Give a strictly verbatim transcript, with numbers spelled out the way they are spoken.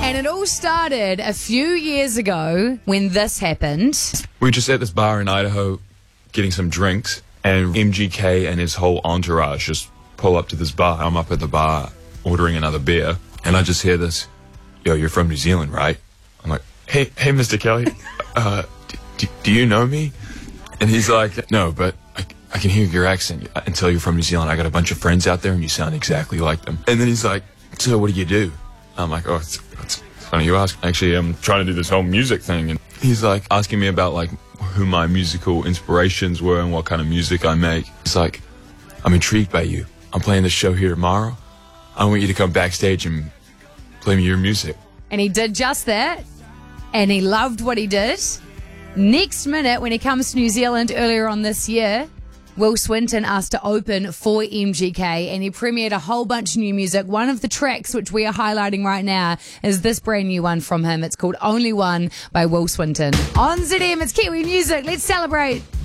And it all started a few years ago when this happened. We were just at this bar in Idaho getting some drinks, and M G K and his whole entourage just pull up to this bar. I'm up at the bar ordering another beer, and I just hear this, "Yo, you're from New Zealand, right?" I'm like, hey, hey, Mister Kelly, uh, d- do you know me? And he's like, no, but I, I can hear your accent and tell you're from New Zealand. I got a bunch of friends out there, and you sound exactly like them. And then he's like, so what do you do? I'm like, oh, it's, it's funny you ask. Actually, I'm trying to do this whole music thing. And he's like asking me about like who my musical inspirations were and what kind of music I make. It's like, I'm intrigued by you. I'm playing this show here tomorrow. I want you to come backstage and play me your music. And he did just that. And he loved what he did. Next minute, when he comes to New Zealand earlier on this year, Will Swinton asked to open for M G K, and he premiered a whole bunch of new music. One of the tracks which we are highlighting right now is this brand new one from him. It's called Only One by Will Swinton. On Z M, it's Kiwi Music. Let's celebrate.